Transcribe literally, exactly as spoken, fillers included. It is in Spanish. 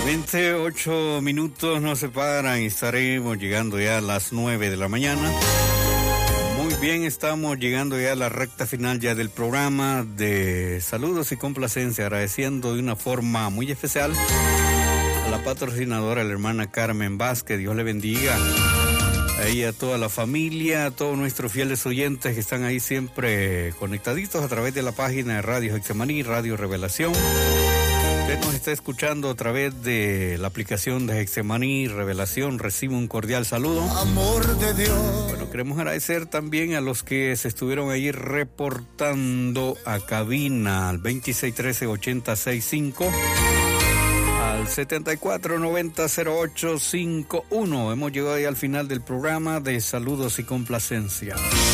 veintiocho minutos nos separan y estaremos llegando ya a las nueve de la mañana. Muy bien, estamos llegando ya a la recta final ya del programa de saludos y complacencia, agradeciendo de una forma muy especial a la patrocinadora, la hermana Carmen Vázquez. Dios le bendiga a ella, a toda la familia, a todos nuestros fieles oyentes que están ahí siempre conectaditos a través de la página de Radio Getsemaní, Radio Revelación. Usted nos está escuchando a través de la aplicación de Getsemaní Revelación. Recibe un cordial saludo. Amor de Dios. Bueno, queremos agradecer también a los que se estuvieron ahí reportando a cabina al veintiséis trece ochenta sesenta y cinco, al setenta y cuatro noventa cero ocho cincuenta y uno. Hemos llegado ahí al final del programa de saludos y complacencia.